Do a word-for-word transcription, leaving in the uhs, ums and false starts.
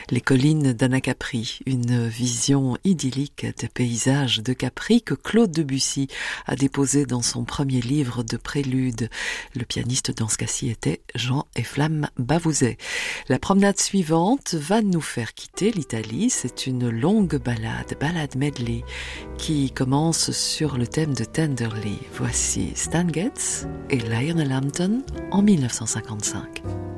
Les collines d'Anacapri, une vision idyllique des paysages de Capri que Claude Debussy a déposé dans son premier livre de prélude. Le pianiste dans ce cas-ci était Jean et Flamme Bavouzet. La promenade suivante va nous faire quitter l'Italie. C'est une longue ballade, ballade medley, qui commence sur le thème de Tenderly. Voici Stan Getz et Lionel Hampton en mille neuf cent cinquante-cinq.